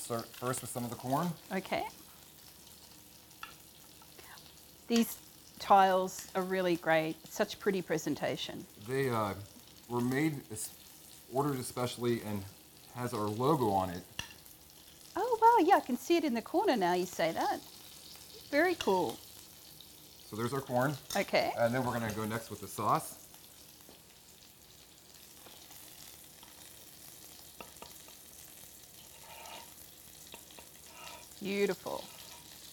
start first with some of the corn. Okay. These tiles are really great. Such pretty presentation. They were ordered especially, and has our logo on it. Oh, wow. Yeah, I can see it in the corner now you say that. Very cool. So there's our corn. Okay. And then we're going to go next with the sauce. Beautiful.